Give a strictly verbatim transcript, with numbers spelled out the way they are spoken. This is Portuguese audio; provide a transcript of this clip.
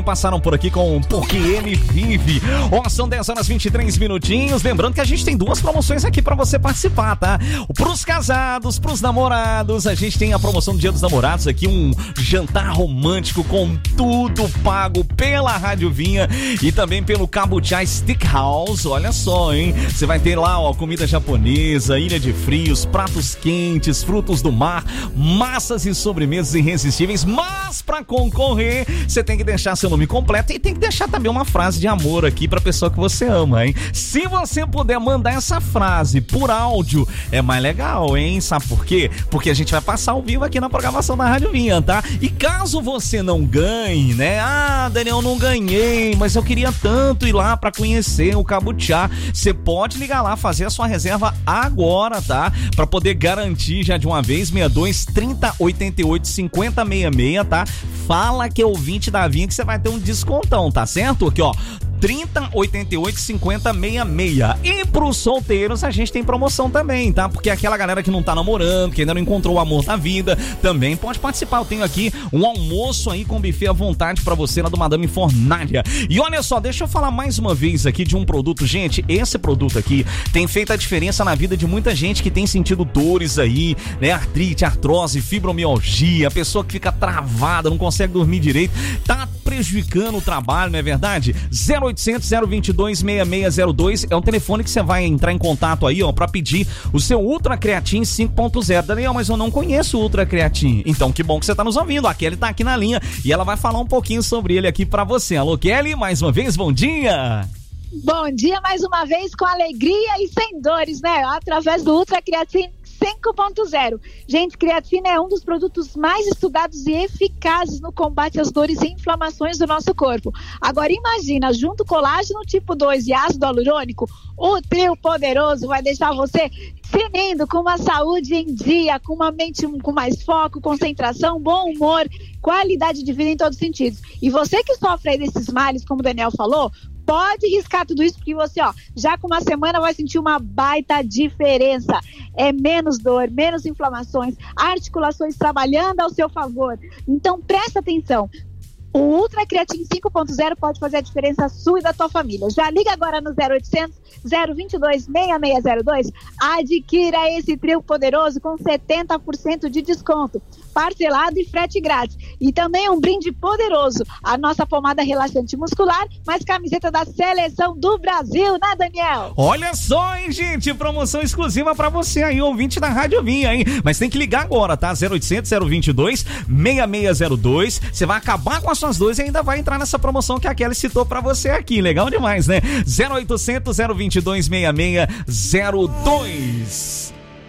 Passaram por aqui com Porque Ele Vive. Ó, são dez horas e vinte e três minutinhos. Lembrando que a gente tem duas promoções aqui pra você participar, tá? Pros casados, pros namorados, a gente tem a promoção do Dia dos Namorados aqui, um jantar romântico com tudo pago pela Rádio Vinha e também pelo Kabuchai Steakhouse. Olha só, hein? Você vai ter lá, ó, comida japonesa, ilha de frios, pratos quentes, frutos do mar, massas e sobremesas irresistíveis. Mas pra concorrer, você tem que deixar seu nome completo e tem que deixar também uma frase de amor aqui pra pessoa que você ama, hein? Se você puder mandar essa frase por áudio, é mais legal, hein? Sabe por quê? Porque a gente vai passar ao vivo aqui na programação da Rádio Vinha, tá? E caso você não ganhe, né? Ah, Daniel, não ganhei, mas eu queria tanto ir lá pra conhecer o Kabuchá. Você pode ligar lá, fazer a sua reserva agora, tá? Pra poder garantir já de uma vez, sessenta e dois, trinta, oitenta e oito, cinquenta, sessenta e seis, tá? Fala que é ouvinte da Vinha que você vai ter um descontão, tá certo? Aqui, ó, trinta, oitenta e oito, cinquenta, sessenta e seis. E pros solteiros a gente tem promoção também, tá? Porque aquela galera que não tá namorando, que ainda não encontrou o amor da vida, também pode participar. Eu tenho aqui um almoço aí com buffet à vontade pra você lá do Madame Fornalha. E olha só, deixa eu falar mais uma vez aqui de um produto. Gente, esse produto aqui tem feito a diferença na vida de muita gente que tem sentido dores aí, né? Artrite, artrose, fibromialgia, a pessoa que fica travada, não consegue dormir direito, tá prejudicando o trabalho, não é verdade? zero oitocentos, zero vinte e dois, sessenta e seis zero dois é um telefone que você vai entrar em contato aí, ó, pra pedir o seu Ultra Creatine cinco ponto zero. Daniel, mas eu não conheço o Ultra Creatine. Então, que bom que você tá nos ouvindo. A Kelly tá aqui na linha e ela vai falar um pouquinho sobre ele aqui pra você. Alô, Kelly, mais uma vez, bom dia! Bom dia mais uma vez com alegria e sem dores, né? Através do Ultra Creatine cinco ponto zero. Gente, creatina é um dos produtos mais estudados e eficazes no combate às dores e inflamações do nosso corpo. Agora imagina, junto colágeno tipo dois e ácido hialurônico, o trio poderoso vai deixar você sinindo, com uma saúde em dia, com uma mente com mais foco, concentração, bom humor, qualidade de vida em todos os sentidos. E você que sofre aí desses males, como o Daniel falou, pode riscar tudo isso, porque você, ó, já com uma semana vai sentir uma baita diferença. É menos dor, menos inflamações, articulações trabalhando ao seu favor. Então presta atenção. O Ultra Creatine cinco ponto zero pode fazer a diferença sua e da tua família. Já liga agora no zero oitocentos, zero vinte e dois, sessenta e seis zero dois. Adquira esse trio poderoso com setenta por cento de desconto, parcelado e frete grátis. E também um brinde poderoso, a nossa pomada relaxante muscular, mais camiseta da Seleção do Brasil, né, Daniel? Olha só, hein, gente, promoção exclusiva pra você aí, ouvinte da Rádio Vinha, hein? Mas tem que ligar agora, tá? zero oitocentos, zero vinte e dois, sessenta e seis zero dois. Você vai acabar com as suas dores e ainda vai entrar nessa promoção que a Kelly citou pra você aqui. Legal demais, né? zero oitocentos, zero vinte e dois, sessenta e seis zero dois.